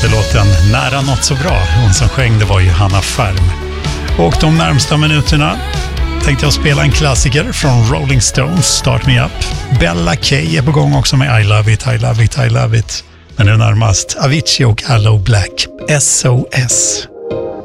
heter låten Nära något så bra. Hon som sjöng det var ju Hanna Färm. Och de närmsta minuterna tänkte jag spela en klassiker från Rolling Stones, Start Me Up. Bella Kay är på gång också med I Love It, I Love It, I Love It. Men nu närmast Avicii och Aloe Black, SOS.